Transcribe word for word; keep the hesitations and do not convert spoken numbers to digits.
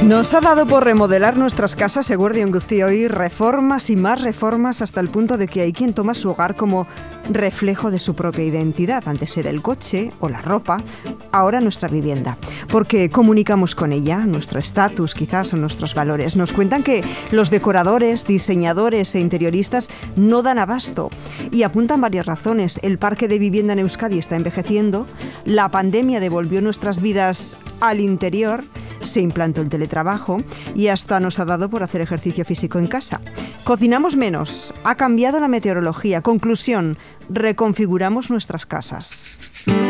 Nos ha dado por remodelar nuestras casas, Eguerdi on Guztioi, reformas y más reformas hasta el punto de que hay quien toma su hogar como reflejo de su propia identidad. Antes era el coche o la ropa, ahora nuestra vivienda. Porque comunicamos con ella, nuestro estatus quizás o nuestros valores. Nos cuentan que los decoradores, diseñadores e interioristas no dan abasto y apuntan varias razones. El parque de vivienda en Euskadi está envejeciendo, la pandemia devolvió nuestras vidas al interior, se implantó el teletrabajo y hasta nos ha dado por hacer ejercicio físico en casa. Cocinamos menos, ha cambiado la meteorología. Conclusión, reconfiguramos nuestras casas.